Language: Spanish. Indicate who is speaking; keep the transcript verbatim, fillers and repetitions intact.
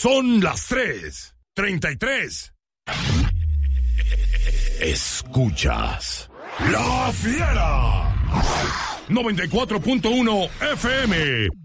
Speaker 1: Son las tres treinta y tres. Escuchas La Fiera noventa y cuatro punto uno F M.